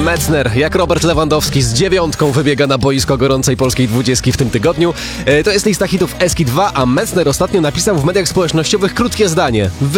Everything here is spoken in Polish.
Metzner, jak Robert Lewandowski z 9 wybiega na boisko gorącej polskiej 20 w tym tygodniu. To jest lista hitów Eski 2, a Metzner ostatnio napisał w mediach społecznościowych krótkie zdanie.